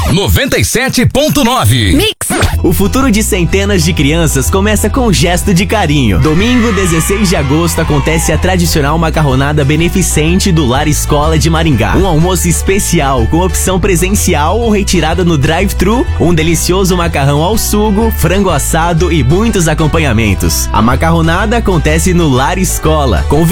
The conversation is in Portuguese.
97.9. Mix. O futuro de centenas de crianças começa com um gesto de carinho. Domingo, 16 de agosto, acontece a tradicional macarronada beneficente do Lar Escola de Maringá. Um almoço especial com opção presencial ou retirada no drive-thru, um delicioso macarrão ao sugo, frango assado e muitos acompanhamentos. A macarronada acontece no Lar Escola.